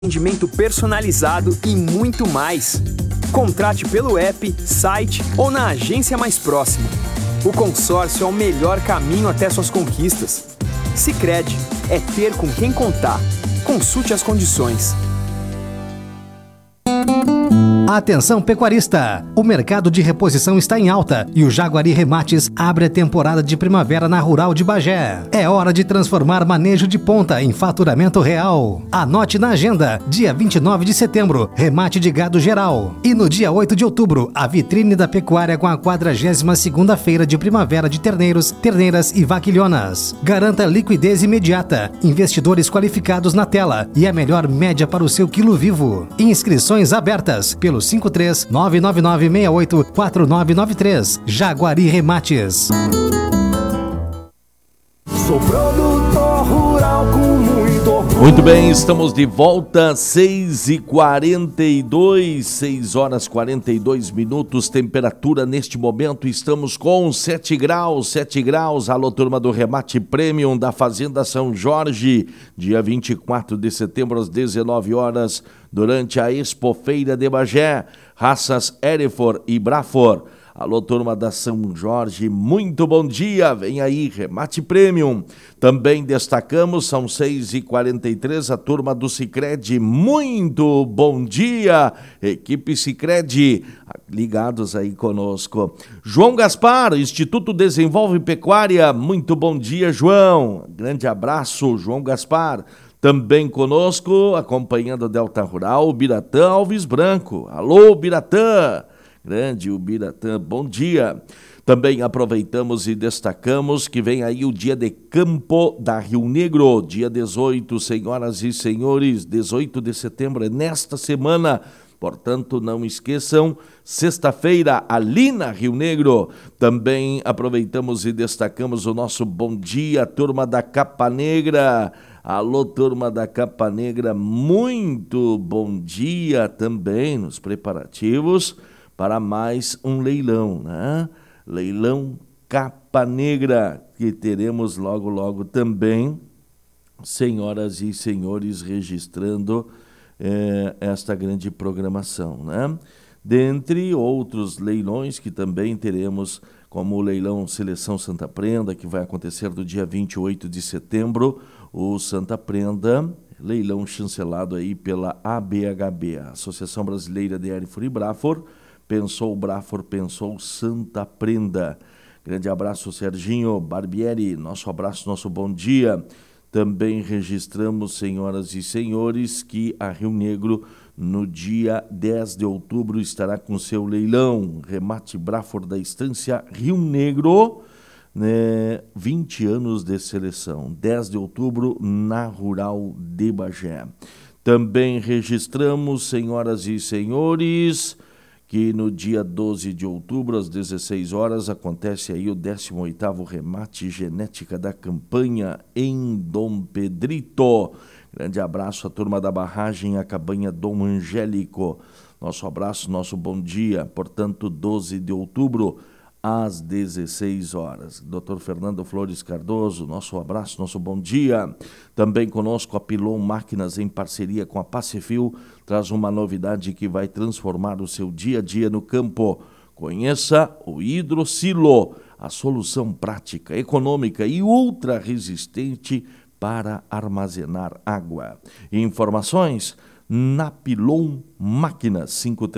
Atendimento personalizado e muito mais. Contrate pelo app, site ou na agência mais próxima. O consórcio é o melhor caminho até suas conquistas. Sicredi é ter com quem contar. Consulte as condições. Atenção pecuarista! O mercado de reposição está em alta e o Jaguari Remates abre a temporada de primavera na Rural de Bagé. É hora de transformar manejo de ponta em faturamento real. Anote na agenda, dia 29 de setembro, remate de gado geral. E no dia 8 de outubro, a vitrine da pecuária com a 42ª Feira de Primavera de Terneiros, Terneiras e Vaquilhonas. Garanta liquidez imediata, investidores qualificados na tela e a melhor média para o seu quilo vivo. Inscrições abertas pelo 53-99968-4993. Jaguari Remates. Sou produtor rural com muito orgulho. Muito bem, estamos de volta, 6h42, 6h42, temperatura neste momento, estamos com 7 graus. Alô, turma do Remate Premium da Fazenda São Jorge, dia 24 de setembro às 19 horas, durante a Expofeira de Bagé, raças Hereford e Braford. Alô, turma da São Jorge, muito bom dia, vem aí, Remate Premium. Também destacamos, são 6h43, a turma do Sicredi, muito bom dia, equipe Sicredi, ligados aí conosco. João Gaspar, Instituto Desenvolve Pecuária, muito bom dia, João, grande abraço, João Gaspar. Também conosco, acompanhando a Delta Rural, o Biratã Alves Branco. Alô, Biratã! Grande o Biratã, bom dia. Também aproveitamos e destacamos que vem aí o dia de campo da Rio Negro, dia 18, senhoras e senhores, 18 de setembro, é nesta semana. Portanto, não esqueçam, sexta-feira, ali na Rio Negro. Também aproveitamos e destacamos o nosso bom dia, turma da Capa Negra. Alô, turma da Capa Negra, muito bom dia também nos preparativos para mais um leilão, né? Leilão Capa Negra, que teremos logo, logo também, senhoras e senhores, registrando esta grande programação, né? Dentre outros leilões que também teremos, como o leilão Seleção Santa Prenda, que vai acontecer do dia 28 de setembro, o Santa Prenda, leilão chancelado aí pela ABHB, a Associação Brasileira de Hereford e Braford. Pensou Braford, pensou Santa Prenda. Grande abraço, Serginho Barbieri, nosso abraço, nosso bom dia. Também registramos, senhoras e senhores, que a Rio Negro, no dia 10 de outubro, estará com seu leilão. Remate Braford da Estância Rio Negro, né, 20 anos de seleção. 10 de outubro, na Rural de Bagé. Também registramos, senhoras e senhores, que no dia 12 de outubro, às 16 horas, acontece aí o 18º remate genética da campanha em Dom Pedrito. Grande abraço à turma da barragem, a cabanha Dom Angélico. Nosso abraço, nosso bom dia. Portanto, 12 de outubro, às 16 horas. Dr. Fernando Flores Cardoso, nosso abraço, nosso bom dia. Também conosco a Pilon Máquinas, em parceria com a Pacifil, traz uma novidade que vai transformar o seu dia a dia no campo. Conheça o Hidrocilo, a solução prática, econômica e ultra resistente para armazenar água. Informações na Pilon Máquinas,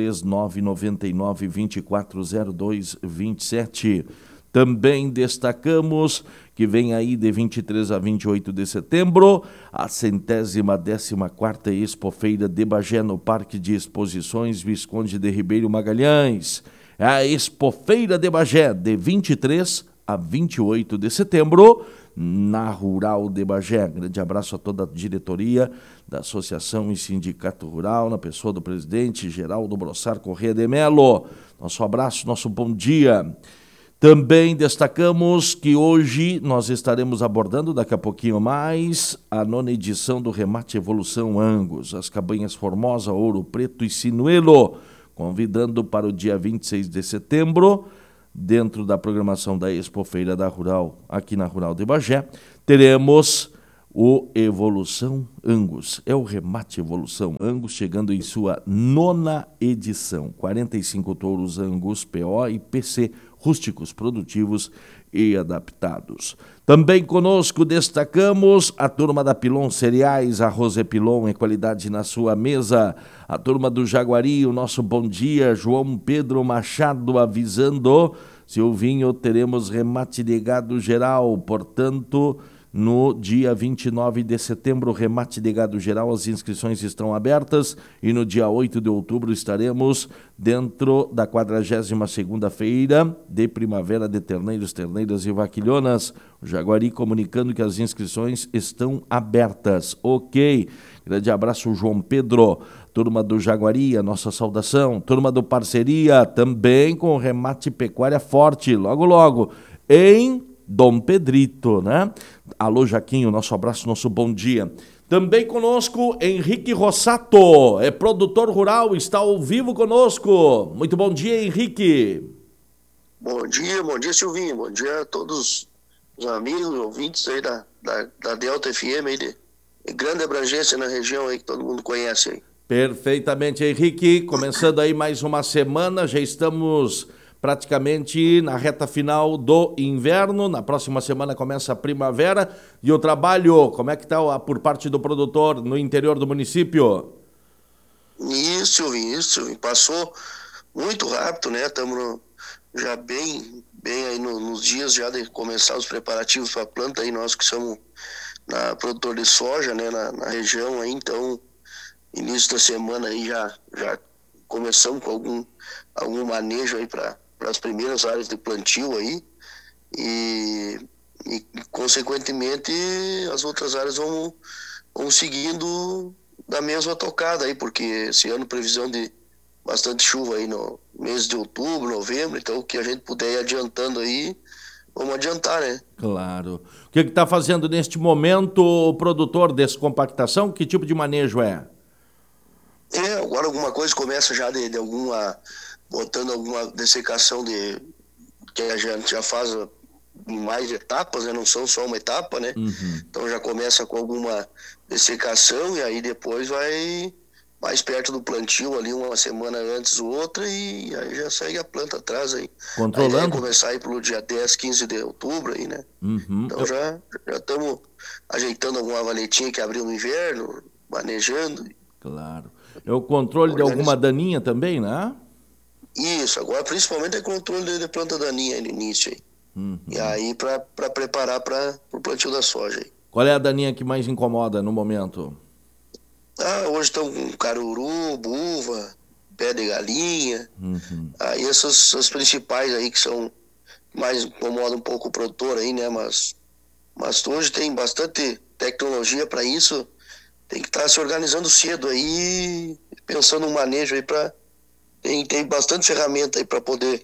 53999240227. Também destacamos que vem aí de 23 a 28 de setembro a 114ª Expofeira de Bagé no Parque de Exposições Visconde de Ribeiro Magalhães. É a Expofeira de Bagé, de 23 a 28 de setembro, na Rural de Bagé. Grande abraço a toda a diretoria da Associação e Sindicato Rural, na pessoa do presidente Geraldo Brossar Corrêa de Melo. Nosso abraço, nosso bom dia. Também destacamos que hoje nós estaremos abordando, daqui a pouquinho mais, a 9ª edição do Remate Evolução Angus, as cabanhas Formosa, Ouro Preto e Sinuelo, convidando para o dia 26 de setembro, dentro da programação da Expofeira da Rural, aqui na Rural de Bagé, teremos o Evolução Angus. É o Remate Evolução Angus, chegando em sua 9ª edição. 45 touros Angus PO e PC, rústicos, produtivos e adaptados. Também conosco destacamos a turma da Pilon Cereais, arroz Pilon é qualidade na sua mesa. A turma do Jaguari, o nosso bom dia, João Pedro Machado avisando, Silvinho, teremos remate de gado geral, portanto, no dia 29 de setembro, remate de gado geral, as inscrições estão abertas e no dia 8 de outubro estaremos dentro da 42ª feira de primavera de terneiros, terneiras e vaquilhonas. O Jaguari comunicando que as inscrições estão abertas. Ok, grande abraço, João Pedro. Turma do Jaguari, a nossa saudação. Turma do Parceria, também com remate pecuária forte, logo logo, em Dom Pedrito, né? Alô, Jaquinho, nosso abraço, nosso bom dia. Também conosco, Henrique Rossato, é produtor rural, está ao vivo conosco. Muito bom dia, Henrique. Bom dia, Silvinho. Bom dia a todos os amigos, ouvintes aí da Delta FM, aí de grande abrangência na região aí que todo mundo conhece aí. Perfeitamente, Henrique. Começando aí mais uma semana, já estamos praticamente na reta final do inverno. Na próxima semana começa a primavera. E o trabalho, como é que está por parte do produtor no interior do município? Isso, Silvinho. Passou muito rápido, né? Estamos já bem aí nos dias já de começar os preparativos para a planta aí, nós que somos produtor de soja, né? Na região aí, então início da semana aí já começamos com algum manejo aí para as primeiras áreas de plantio aí e consequentemente as outras áreas vão seguindo da mesma tocada aí, porque esse ano previsão de bastante chuva aí no mês de outubro, novembro, então o que a gente puder ir adiantando aí, vamos adiantar, né? Claro. O que está fazendo neste momento o produtor dessa compactação? Que tipo de manejo é? Agora alguma coisa começa já de alguma, botando alguma dessecação que a gente já faz em mais etapas, né? Não são só uma etapa, né? Uhum. Então já começa com alguma dessecação e aí depois vai mais perto do plantio ali, uma semana antes ou outra, e aí já segue a planta atrás aí. Controlando? Aí vai começar aí pelo dia 10, 15 de outubro aí, né? Uhum. Então já estamos ajeitando alguma valetinha que abriu no inverno, manejando. Claro. É o controle de alguma daninha também, né? Isso, agora principalmente é controle de planta daninha aí no início aí. Uhum. E aí para preparar para o plantio da soja aí. Qual é a daninha que mais incomoda no momento? Hoje estão com caruru, buva, pé de galinha. Uhum. Aí essas principais aí que são mais incomodam um pouco o produtor aí, né? Mas hoje tem bastante tecnologia para isso. Tem que estar se organizando cedo aí, pensando no manejo aí tem bastante ferramenta aí para poder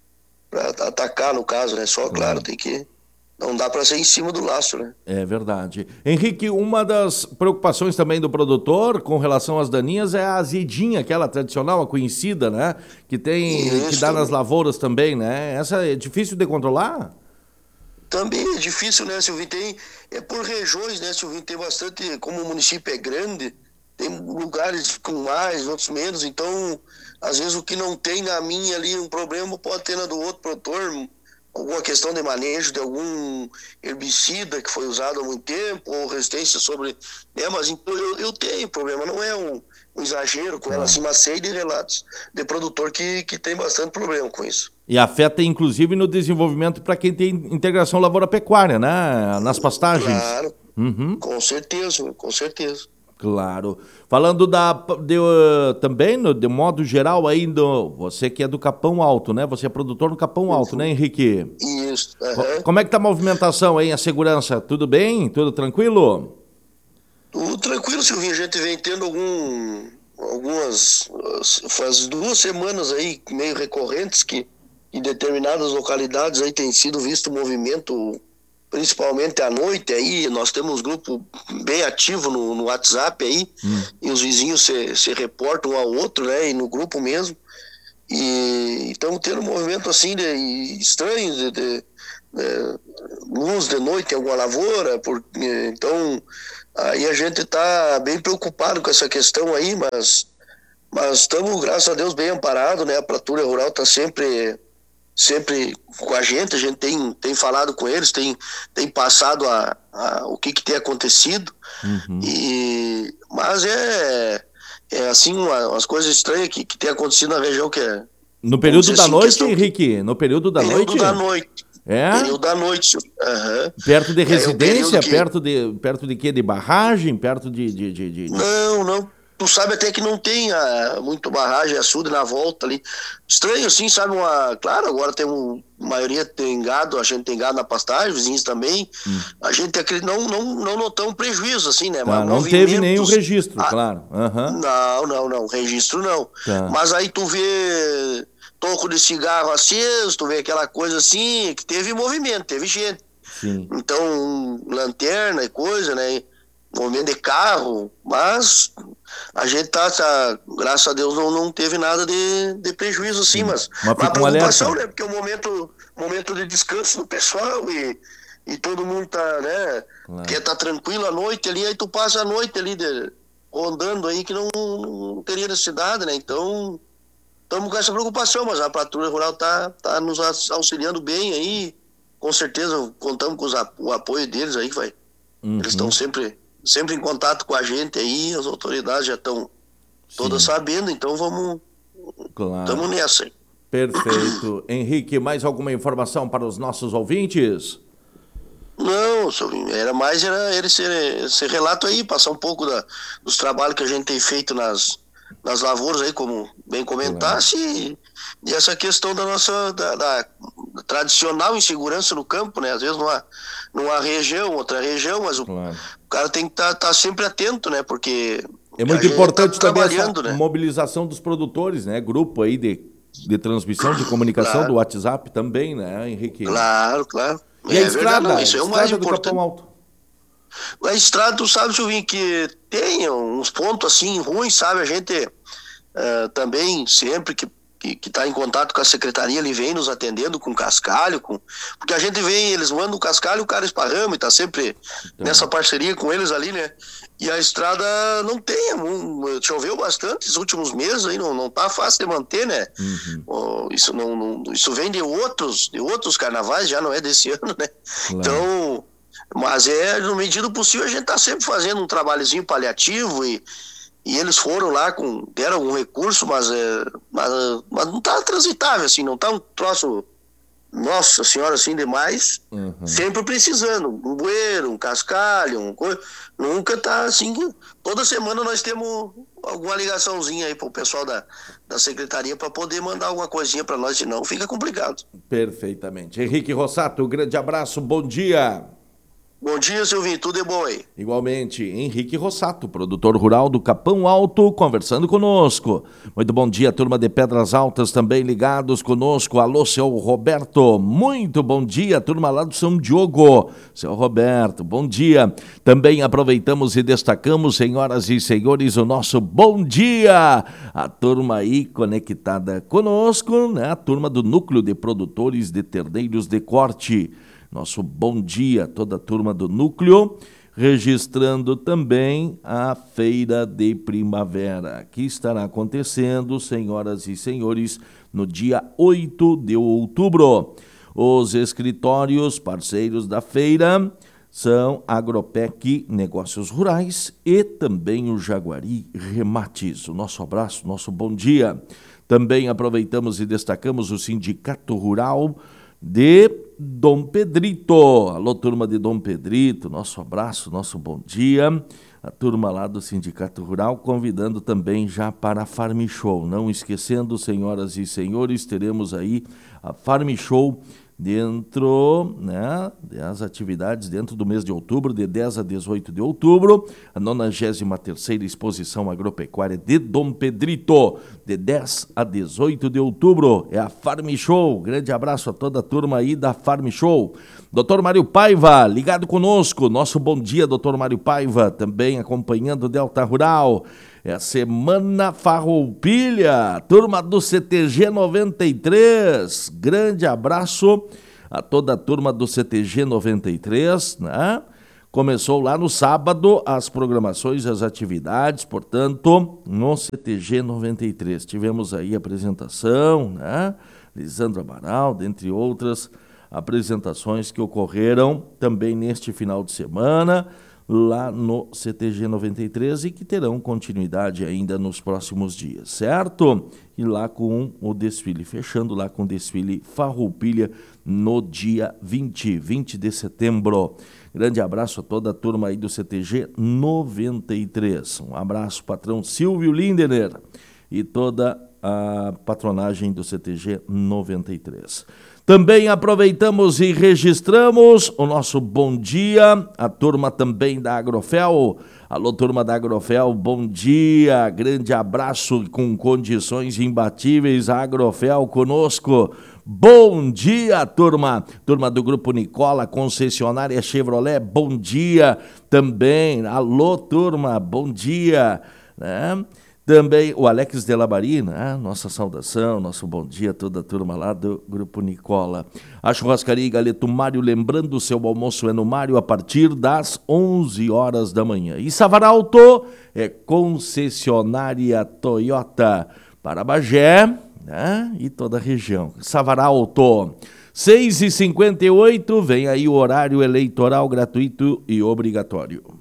atacar no caso, né? Só, claro, não dá para ser em cima do laço, né? É verdade. Henrique, uma das preocupações também do produtor com relação às daninhas é a azedinha, aquela tradicional, a conhecida, né? Que dá nas lavouras também, né? Essa é difícil de controlar? Também é difícil, né, Silvinho? É por regiões, né, Silvinho? Tem bastante, como o município é grande, tem lugares com mais, outros menos, então, às vezes o que não tem na minha ali, um problema pode ter na do outro produtor, alguma questão de manejo de algum herbicida que foi usado há muito tempo, ou resistência sobre... mas então eu tenho problema, não é um exagero com ela, assim, mas sei de relatos de produtor que tem bastante problema com isso. E afeta, inclusive, no desenvolvimento para quem tem integração lavoura-pecuária, né? Nas pastagens. Claro, uhum. Com certeza. Claro. Falando também, de modo geral, você que é do Capão Alto, né? Você é produtor no Capão Alto, né, Henrique? Isso. Uhum. Como é que tá a movimentação aí, a segurança? Tudo bem? Tudo tranquilo? Tudo tranquilo, Silvinho. A gente vem tendo faz 2 semanas aí, meio recorrentes, que em determinadas localidades aí tem sido visto movimento, principalmente à noite aí. Nós temos um grupo bem ativo no WhatsApp aí, e os vizinhos se reportam um ao outro, né, e no grupo mesmo. E estamos tendo um movimento assim estranho luz de noite em alguma lavoura, então aí a gente está bem preocupado com essa questão aí, mas estamos, graças a Deus, bem amparados, né? A Patrulha Rural está sempre com a gente tem falado com eles, tem passado o que tem acontecido, mas é assim, umas coisas estranhas que tem acontecido na região que é... No período da assim, noite, Henrique? No período da noite? Período da noite. É? Período da noite. Uhum. Perto de residência? Que... Perto de quê? De barragem? Perto de... Não. Tu sabe até que não tem muito barragem, açude na volta ali. Estranho assim, sabe? Claro, agora tem maioria tem gado, a gente tem gado na pastagem, vizinhos também. A gente não notamos prejuízo, assim, né? Tá, não teve nenhum registro, claro. Não, registro não. Tá. Mas aí tu vê toco de cigarro aceso, tu vê aquela coisa assim, que teve movimento, teve gente. Sim. Então, lanterna e coisa, né? Movimento de carro, mas a gente graças a Deus não teve nada de prejuízo assim, mas uma preocupação, né? Porque é um momento de descanso do pessoal e todo mundo tá, né? Claro. Quer tá tranquilo à noite ali, aí tu passa a noite ali rondando aí que não teria necessidade, né? Então estamos com essa preocupação, mas a Patrulha Rural tá nos auxiliando bem aí, com certeza contamos com o apoio deles aí, que vai. Eles estão sempre em contato com a gente aí, as autoridades já estão todas sabendo, então estamos nessa aí. Perfeito. Henrique, mais alguma informação para os nossos ouvintes? Não, era esse relato aí, passar um pouco dos trabalhos que a gente tem feito nas lavouras aí, como bem comentasse, e essa questão da nossa da tradicional insegurança no campo, né? Às vezes numa região, outra região, mas o cara tem que tá sempre atento, né? Porque é muito importante também essa mobilização dos produtores, né? Grupo aí de transmissão, de comunicação do WhatsApp também, né, Henrique? Claro. E a estrada, isso é o mais importante. Do Capão Alto? A estrada, tu sabe, Silvinho, que tem uns pontos assim ruins, sabe? A gente também, sempre que está em contato com a secretaria, ele vem nos atendendo com cascalho, porque a gente vem, eles mandam o cascalho, o cara esparrama e está sempre nessa parceria com eles ali, né? E a estrada não tem, choveu bastante esses últimos meses aí, não tá fácil de manter, né? Isso vem de outros carnavais, já não é desse ano, né? Claro. Então, mas no medida do possível a gente tá sempre fazendo um trabalhozinho paliativo e eles foram lá, deram algum recurso, mas não tá transitável, assim, não tá um troço, nossa senhora, assim, demais, sempre precisando, um bueiro, um cascalho, nunca tá assim, toda semana nós temos alguma ligaçãozinha aí pro pessoal da secretaria para poder mandar alguma coisinha para nós, senão fica complicado. Perfeitamente. Henrique Rossato, um grande abraço, bom dia. Bom dia, Silvinho, tudo é bom aí? Igualmente, Henrique Rossato, produtor rural do Capão Alto, conversando conosco. Muito bom dia, turma de Pedras Altas também ligados conosco. Alô, seu Roberto, muito bom dia, turma lá do São Diogo. Seu Roberto, bom dia. Também aproveitamos e destacamos, senhoras e senhores, o nosso bom dia. A turma aí conectada conosco, né? A turma do Núcleo de Produtores de Terneiros de Corte. Nosso bom dia a toda a turma do Núcleo, registrando também a Feira de Primavera, que estará acontecendo, senhoras e senhores, no dia 8 de outubro. Os escritórios parceiros da feira são Agropec Negócios Rurais e também o Jaguari Remates. O nosso abraço, nosso bom dia. Também aproveitamos e destacamos o Sindicato Rural de Dom Pedrito. Alô, turma de Dom Pedrito, nosso abraço, nosso bom dia. A turma lá do Sindicato Rural, convidando também já para a Farm Show. Não esquecendo, senhoras e senhores, teremos aí a Farm Show dentro, né, das atividades dentro do mês de outubro, de 10 a 18 de outubro, a 93ª Exposição Agropecuária de Dom Pedrito, de 10 a 18 de outubro, é a Farm Show. Grande abraço a toda a turma aí da Farm Show. Dr. Mário Paiva, ligado conosco, nosso bom dia, Dr. Mário Paiva, também acompanhando o Delta Rural. É a Semana Farroupilha, turma do CTG 93, grande abraço a toda a turma do CTG 93, né? Começou lá no sábado as programações, as atividades, portanto, no CTG 93. Tivemos aí a apresentação, né? Lisandro Amaral, dentre outras apresentações que ocorreram também neste final de semana, lá no CTG 93 e que terão continuidade ainda nos próximos dias, certo? E lá com o desfile, fechando lá com o desfile Farroupilha no dia 20 de setembro. Grande abraço a toda a turma aí do CTG 93. Um abraço, patrão Silvio Lindener e toda a patronagem do CTG 93. Também aproveitamos e registramos o nosso bom dia, a turma também da Agrofel. Alô, turma da Agrofel, bom dia, grande abraço com condições imbatíveis, a Agrofel conosco. Bom dia, turma. Turma do Grupo Nicola, concessionária Chevrolet, bom dia também. Alô, turma, bom dia, né? Também o Alex Delabari, né? Nossa saudação, nosso bom dia a toda a turma lá do Grupo Nicola. A Churrascaria e Galeto Mário, lembrando, o seu almoço é no Mário a partir das 11 horas da manhã. E Savaralto é concessionária Toyota para Bagé, né? E toda a região. Savaralto, 6h58, vem aí o horário eleitoral gratuito e obrigatório.